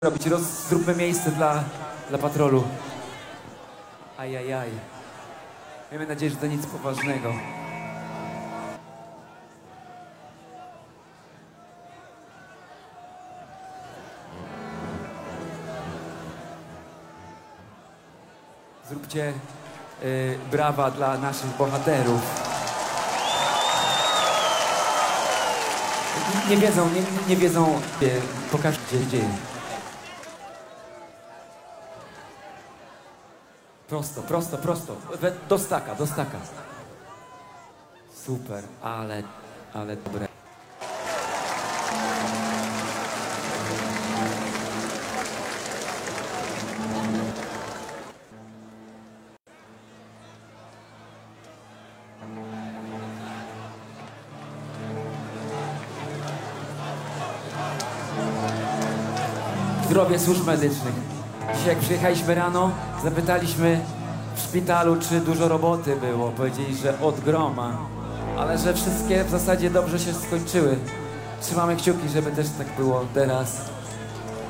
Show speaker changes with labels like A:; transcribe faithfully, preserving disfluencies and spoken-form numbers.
A: robić. Roz, zróbmy miejsce dla, dla patrolu. Ajajaj. Miejmy nadzieję, że to nic poważnego. Zróbcie y, brawa dla naszych bohaterów. Nie, nie wiedzą, nie, nie wiedzą, y, pokażcie gdzie. Prosto, prosto, prosto. We, do staka, do staka. Super, ale, ale dobre. Zdrowie służb medycznych. Dzisiaj jak przyjechaliśmy rano, zapytaliśmy w szpitalu, czy dużo roboty było. Powiedzieli, że od groma, ale że wszystkie w zasadzie dobrze się skończyły. Trzymamy kciuki, żeby też tak było teraz.